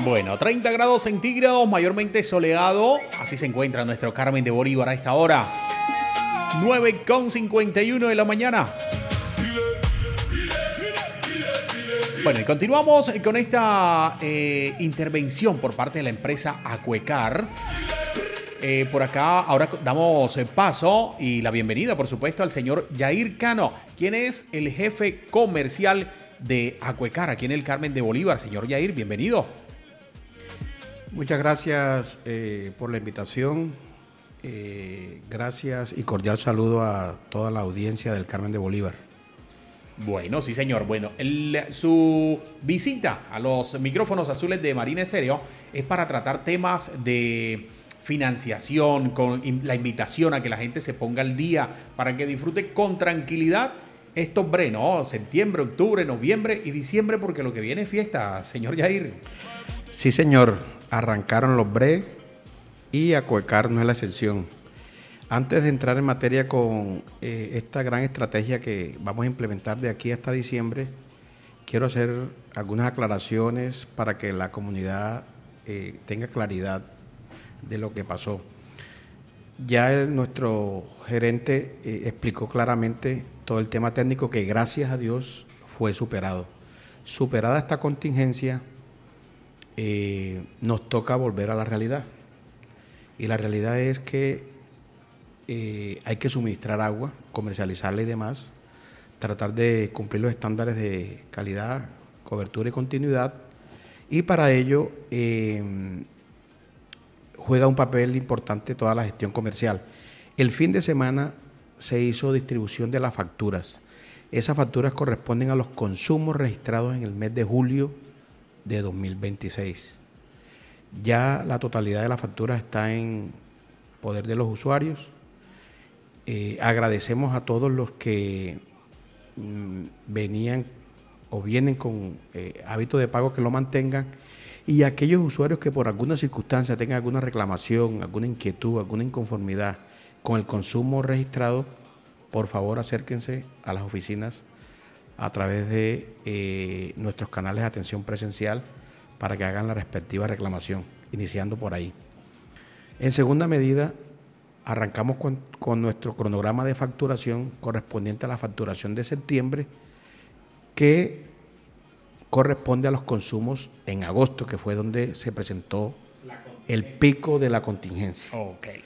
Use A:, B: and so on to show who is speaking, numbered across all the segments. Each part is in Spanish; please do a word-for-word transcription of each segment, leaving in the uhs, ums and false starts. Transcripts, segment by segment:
A: Bueno, treinta grados centígrados, mayormente soleado. Así se encuentra nuestro Carmen de Bolívar a esta hora. nueve con cincuenta y uno de la mañana. Bueno, y continuamos con esta eh, intervención por parte de la empresa Acuecar. Eh, por acá ahora damos paso y la bienvenida, por supuesto, al señor Yair Cano, quien es el jefe comercial de Acuecar aquí en el Carmen de Bolívar. Señor Yair, bienvenido.
B: Muchas gracias eh, por la invitación. Eh, gracias y cordial saludo a toda la audiencia del Carmen de Bolívar.
A: Bueno, sí señor. Bueno, el, su visita a los micrófonos azules de Marina Estéreo es para tratar temas de financiación, con la invitación a que la gente se ponga al día para que disfrute con tranquilidad estos bre, ¿no? Septiembre, octubre, noviembre y diciembre, porque lo que viene es fiesta, señor Yair.
B: Sí, señor. Arrancaron los bre y Acuecar no es la excepción. Antes de entrar en materia con eh, esta gran estrategia que vamos a implementar de aquí hasta diciembre, quiero hacer algunas aclaraciones para que la comunidad eh, tenga claridad de lo que pasó. Ya el, nuestro gerente eh, explicó claramente todo el tema técnico que gracias a Dios fue superado. Superada esta contingencia, eh, nos toca volver a la realidad. Y la realidad es que eh, hay que suministrar agua, comercializarla y demás, tratar de cumplir los estándares de calidad, cobertura y continuidad. Y para ello eh, juega un papel importante toda la gestión comercial. El fin de semana se hizo distribución de las facturas. Esas facturas corresponden a los consumos registrados en el mes de julio de dos mil veintiséis. Ya la totalidad de las facturas está en poder de los usuarios. Eh, agradecemos a todos los que mmm, venían o vienen con eh, hábito de pago que lo mantengan, y a aquellos usuarios que por alguna circunstancia tengan alguna reclamación, alguna inquietud, alguna inconformidad con el consumo registrado, por favor acérquense a las oficinas a través de eh, nuestros canales de atención presencial para que hagan la respectiva reclamación, iniciando por ahí. En segunda medida, arrancamos con, con nuestro cronograma de facturación correspondiente a la facturación de septiembre, que corresponde a los consumos en agosto, que fue donde se presentó el pico de la contingencia.
A: Okay.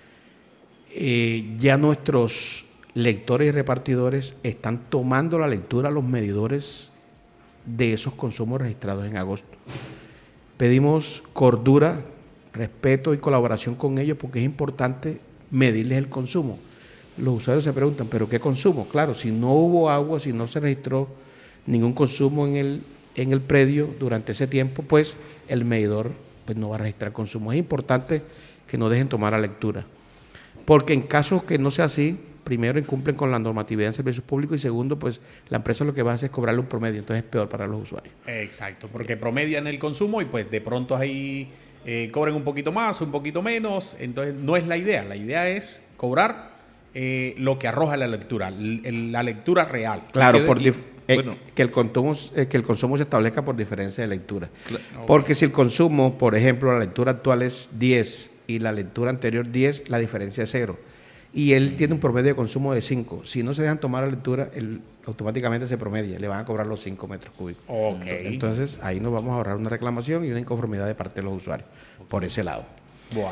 B: Eh, ya nuestros lectores y repartidores están tomando la lectura a los medidores de esos consumos registrados en agosto. Pedimos cordura, respeto y colaboración con ellos, porque es importante medirles el consumo. Los usuarios se preguntan, ¿pero qué consumo? Claro, si no hubo agua, si no se registró ningún consumo en el, en el predio durante ese tiempo, pues el medidor pues, no va a registrar consumo. Es importante que no dejen tomar la lectura, porque en caso que no sea así, primero incumplen con la normatividad en servicios públicos y segundo, pues la empresa lo que va a hacer es cobrarle un promedio, entonces es peor para los usuarios.
A: Exacto, porque promedian el consumo y pues de pronto ahí eh, cobren un poquito más, un poquito menos, entonces no es la idea, la idea es cobrar eh, lo que arroja la lectura, el, la lectura real.
B: Claro,
A: que,
B: por
A: y,
B: dif- eh,
A: bueno.
B: que, el consumo, eh, que el consumo se establezca por diferencia de lectura.
A: Claro, okay.
B: Porque si el consumo, por ejemplo, la lectura actual es diez y la lectura anterior diez, la diferencia es cero. Y él tiene un promedio de consumo de cinco. Si no se dejan tomar la lectura, él automáticamente se promedia, le van a cobrar los cinco metros cúbicos.
A: Okay.
B: Entonces, ahí nos vamos a ahorrar una reclamación y una inconformidad de parte de los usuarios, okay, por ese lado.
A: Bueno.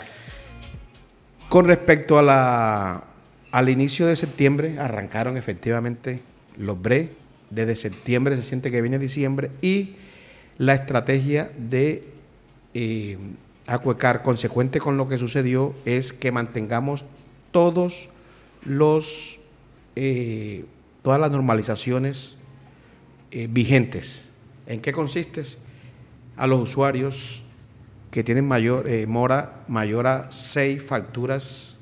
B: Con respecto a la, al inicio de septiembre, arrancaron efectivamente los bre. Desde septiembre se siente que viene diciembre y la estrategia de eh, Acuecar, consecuente con lo que sucedió, es que mantengamos todos los eh, todas las normalizaciones eh, vigentes. ¿En qué consiste? A los usuarios que tienen mayor eh, mora mayor a seis facturas,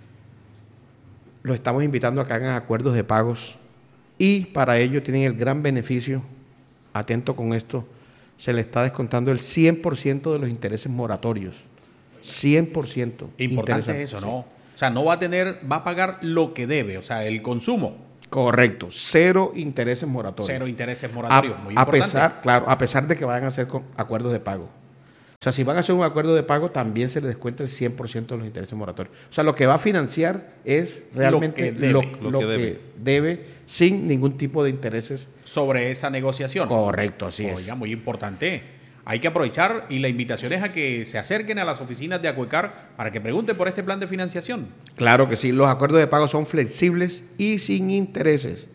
B: los estamos invitando a que hagan acuerdos de pagos y para ello tienen el gran beneficio, atento con esto, se le está descontando el cien por ciento de los intereses moratorios. cien por ciento.
A: Importante es eso, ¿no? O sea, no va a tener, va a pagar lo que debe, o sea, el consumo.
B: Correcto, cero intereses moratorios.
A: Cero intereses moratorios,
B: a,
A: muy
B: a
A: importante.
B: pesar, claro, a pesar de que vayan a hacer acuerdos de pago. O sea, si van a hacer un acuerdo de pago, también se les descuenta el cien por ciento de los intereses moratorios. O sea, lo que va a financiar es realmente lo que debe, lo, lo lo que que debe. debe sin ningún tipo de intereses.
A: Sobre esa negociación.
B: Correcto, así
A: Oiga,
B: es.
A: Oiga, muy importante. Hay que aprovechar y la invitación es a que se acerquen a las oficinas de Acuecar para que pregunten por este plan de financiación.
B: Claro que sí, los acuerdos de pago son flexibles y sin intereses.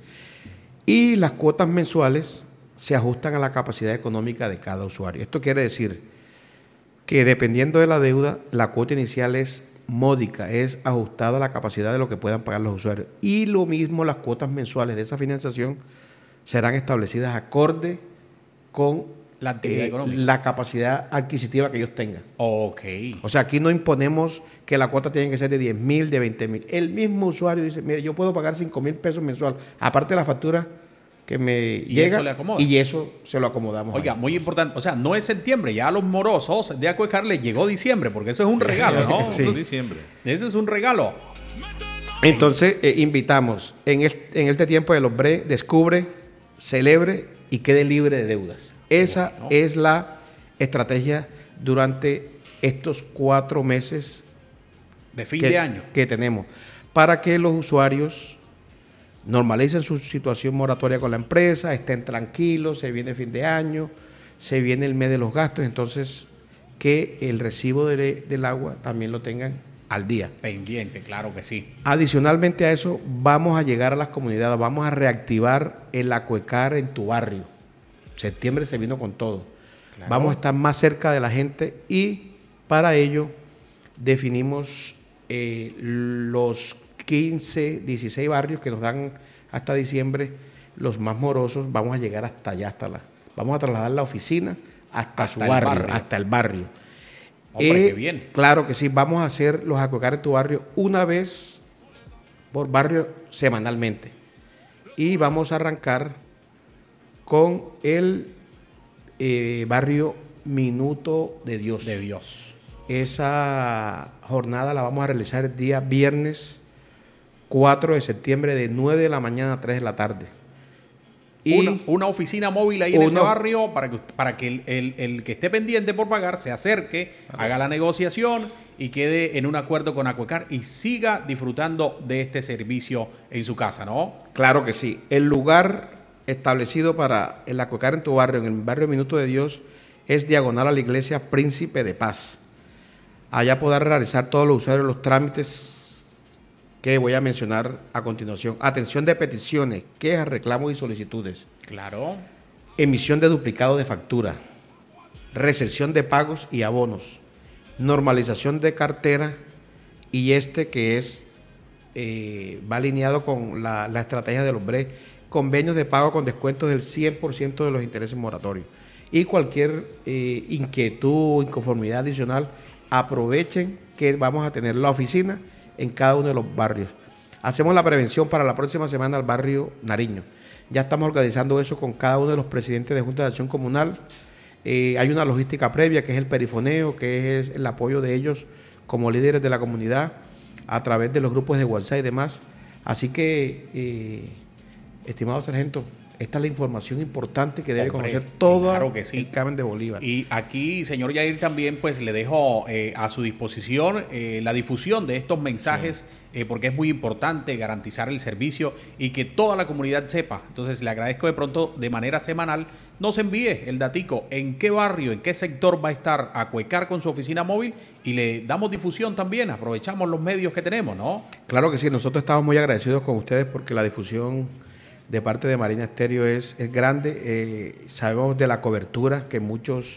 B: Y las cuotas mensuales se ajustan a la capacidad económica de cada usuario. Esto quiere decir que dependiendo de la deuda, la cuota inicial es módica, es ajustada a la capacidad de lo que puedan pagar los usuarios. Y lo mismo las cuotas mensuales de esa financiación serán establecidas acorde con
A: la, actividad
B: eh,
A: económica.
B: la capacidad adquisitiva que ellos tengan.
A: Ok.
B: O sea, aquí no imponemos que la cuota tiene que ser de diez mil, de veinte mil. El mismo usuario dice, mire, yo puedo pagar cinco mil pesos mensual, aparte de la factura que me
A: y
B: llega,
A: eso le acomoda.
B: Y eso se lo acomodamos.
A: Oiga,
B: ahí.
A: muy importante, o sea, no es septiembre, ya a los morosos de Acuecar les llegó diciembre, porque eso es un regalo, ¿no?
B: Sí.
A: Eso, diciembre. Eso es un regalo.
B: Entonces, eh, invitamos, en este, en este tiempo de los B R E, descubre, celebre y quede libre de deudas. Esa bueno. es la estrategia durante estos cuatro meses
A: de fin
B: que,
A: de año
B: que tenemos, para que los usuarios normalicen su situación moratoria con la empresa, estén tranquilos, se viene fin de año, se viene el mes de los gastos, entonces que el recibo de, del agua también lo tengan al día.
A: Pendiente, claro que sí.
B: Adicionalmente a eso, vamos a llegar a las comunidades, vamos a reactivar el Acuecar en tu barrio. Septiembre se vino con todo. Claro. Vamos a estar más cerca de la gente y para ello definimos eh, los quince, dieciséis barrios que nos dan hasta diciembre, los más morosos, vamos a llegar hasta allá, hasta la, vamos a trasladar la oficina hasta, hasta su barrio, barrio, hasta el barrio.
A: Hombre,
B: eh,
A: qué bien.
B: Claro que sí, vamos a hacer los Acuecar en tu barrio una vez por barrio semanalmente. Y vamos a arrancar con el eh, barrio Minuto de Dios.
A: De Dios.
B: Esa jornada la vamos a realizar el día viernes cuatro de septiembre de nueve de la mañana a tres de la tarde.
A: Y una, una oficina móvil ahí en ese barrio para que, para que el, el, el que esté pendiente por pagar se acerque, ajá, haga la negociación y quede en un acuerdo con Acuecar y siga disfrutando de este servicio en su casa, ¿no?
B: Claro que sí. El lugar establecido para el Acuecar en tu barrio, en el barrio Minuto de Dios, es diagonal a la iglesia Príncipe de Paz. Allá podrán realizar todos los usuarios los trámites que voy a mencionar a continuación. Atención de peticiones, quejas, reclamos y solicitudes.
A: Claro.
B: Emisión de duplicado de factura. Recepción de pagos y abonos. Normalización de cartera. Y este que es eh, va alineado con la, la estrategia de los B R E, convenios de pago con descuentos del cien por ciento de los intereses moratorios. Y cualquier eh, inquietud, inconformidad adicional, aprovechen que vamos a tener la oficina en cada uno de los barrios. Hacemos la prevención para la próxima semana al barrio Nariño. Ya estamos organizando eso con cada uno de los presidentes de Junta de Acción Comunal. Eh, hay una logística previa que es el perifoneo, que es el apoyo de ellos como líderes de la comunidad a través de los grupos de WhatsApp y demás. Así que, eh, estimado sargento, esta es la información importante que debe Hombre, conocer todo
A: claro que sí.
B: el Carmen de Bolívar.
A: Y aquí, señor Yair, también pues le dejo eh, a su disposición eh, la difusión de estos mensajes, sí. eh, porque es muy importante garantizar el servicio y que toda la comunidad sepa. Entonces, le agradezco de pronto, de manera semanal, nos envíe el datico en qué barrio, en qué sector va a estar Acuecar con su oficina móvil y le damos difusión también, aprovechamos los medios que tenemos, ¿no?
B: Claro que sí, nosotros estamos muy agradecidos con ustedes porque la difusión de parte de Marina Estéreo es, es grande. Eh, sabemos de la cobertura que muchos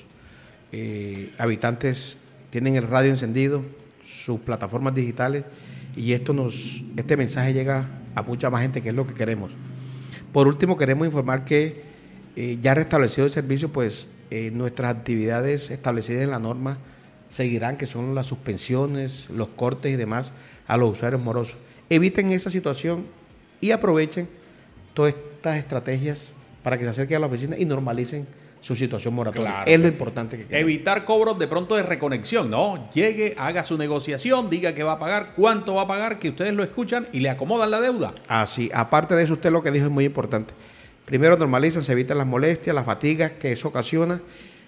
B: eh, habitantes tienen el radio encendido, sus plataformas digitales, y esto nos, este mensaje llega a mucha más gente, que es lo que queremos. Por último, queremos informar que eh, ya restablecido el servicio, pues eh, nuestras actividades establecidas en la norma seguirán, que son las suspensiones, los cortes y demás a los usuarios morosos. Eviten esa situación y aprovechen todas estas estrategias para que se acerquen a la oficina y normalicen su situación moratoria. Claro es lo sí. importante que queremos.
A: Evitar cobros de pronto de reconexión, ¿no? Llegue, haga su negociación, diga que va a pagar, cuánto va a pagar, que ustedes lo escuchan y le acomodan la deuda.
B: Así, aparte de eso, usted lo que dijo es muy importante. Primero normalizan, se evitan las molestias, las fatigas que eso ocasiona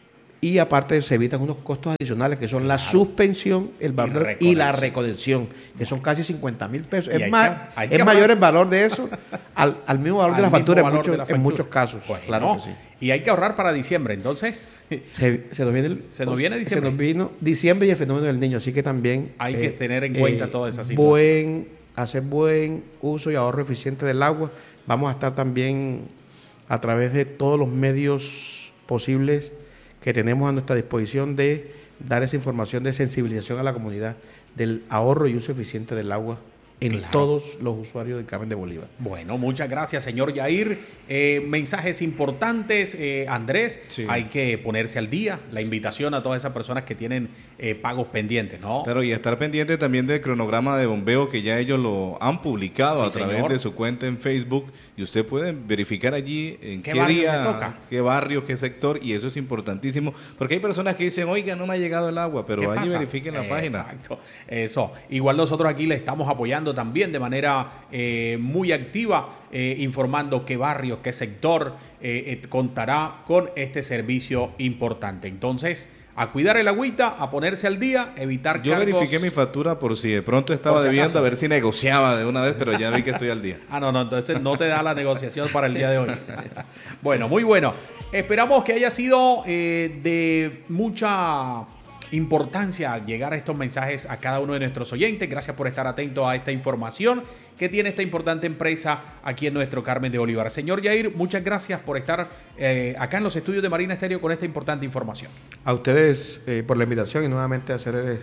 B: y aparte se evitan unos costos adicionales que son claro. la suspensión, el valor y, y la reconexión, que son casi cincuenta mil pesos. Es, más, que, es mayor el valor de eso al, al mismo valor al de la factura, en muchos, la factura en muchos casos.
A: Bueno,
B: claro que sí.
A: Y hay que ahorrar para diciembre, entonces.
B: Se, se, nos, viene el,
A: se nos viene diciembre.
B: Se nos vino diciembre y el fenómeno del niño, así que también
A: hay eh, que tener en cuenta
B: eh,
A: toda esa situación.
B: Buen, hacer buen uso y ahorro eficiente del agua. Vamos a estar también a través de todos los medios posibles que tenemos a nuestra disposición de dar esa información de sensibilización a la comunidad del ahorro y uso eficiente del agua en claro. todos los usuarios del Carmen de Bolívar.
A: Bueno, muchas gracias, señor Yair. Eh, mensajes importantes, eh, Andrés, sí. hay que ponerse al día, la invitación a todas esas personas que tienen eh, pagos pendientes, ¿no?
C: Claro, y estar pendiente también del cronograma de bombeo que ya ellos lo han publicado sí, a través señor. de su cuenta en Facebook, y usted puede verificar allí en qué, qué día, toca? qué barrio, qué sector, y eso es importantísimo, porque hay personas que dicen, oiga, no me ha llegado el agua, pero allí verifiquen la eh, página.
A: Exacto, eso. Igual nosotros aquí le estamos apoyando también de manera eh, muy activa, eh, informando qué barrio, qué sector eh, eh, contará con este servicio importante. Entonces, a cuidar el agüita, a ponerse al día, evitar
C: Yo
A: cargos.
C: verifiqué mi factura por si de pronto estaba si debiendo, acaso. a ver si negociaba de una vez, pero ya vi que estoy al día.
A: Ah, no, no, entonces no te da la negociación para el día de hoy. Bueno, muy bueno. Esperamos que haya sido eh, de mucha importancia llegar a estos mensajes a cada uno de nuestros oyentes. Gracias por estar atentos a esta información que tiene esta importante empresa aquí en nuestro Carmen de Bolívar. Señor Yair, muchas gracias por estar eh, acá en los estudios de Marina Estéreo con esta importante información.
B: A ustedes eh, por la invitación y nuevamente hacer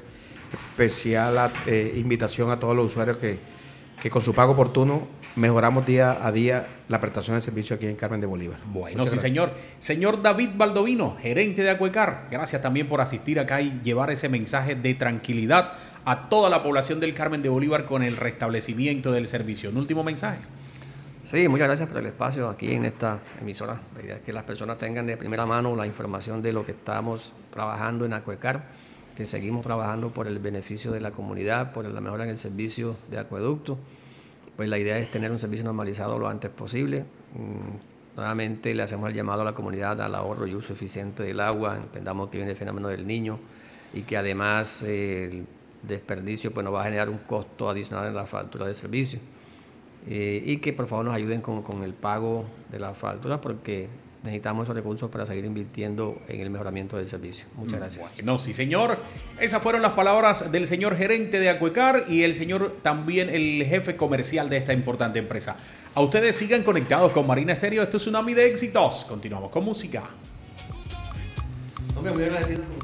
B: especial eh, invitación a todos los usuarios que, que con su pago oportuno mejoramos día a día la prestación de servicio aquí en Carmen de Bolívar.
A: Bueno, Muchas sí, gracias. señor. Señor David Baldovino, gerente de Acuecar, gracias también por asistir acá y llevar ese mensaje de tranquilidad a toda la población del Carmen de Bolívar con el restablecimiento del servicio. Un último mensaje.
D: Sí, muchas gracias por el espacio aquí en esta emisora. La idea es que las personas tengan de primera mano la información de lo que estamos trabajando en Acuecar, que seguimos trabajando por el beneficio de la comunidad, por la mejora en el servicio de acueducto. Pues la idea es tener un servicio normalizado lo antes posible. Mm, nuevamente le hacemos el llamado a la comunidad al ahorro y uso eficiente del agua. Entendamos que viene el fenómeno del niño y que además eh, el desperdicio pues, nos va a generar un costo adicional en la factura de servicio. Eh, y que por favor nos ayuden con, con el pago de la factura porque necesitamos esos recursos para seguir invirtiendo en el mejoramiento del servicio. Muchas gracias.
A: Bueno, sí, señor. Esas fueron las palabras del señor gerente de Acuecar y el señor también el jefe comercial de esta importante empresa. A ustedes sigan conectados con Marina Estéreo. Esto es Tsunami de Éxitos. Continuamos con música.
D: Hombre, muy agradecido.